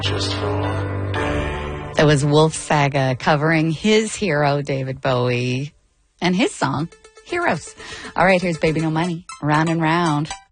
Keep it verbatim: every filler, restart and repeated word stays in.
Just for one day. That was Wolf Saga covering his hero, David Bowie, and his song, Heroes. All right, here's Baby No Money, Round and Round.